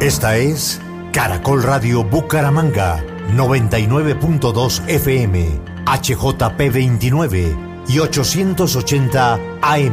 Esta es Caracol Radio Bucaramanga, 99.2 FM, HJP 29 y 880 AM.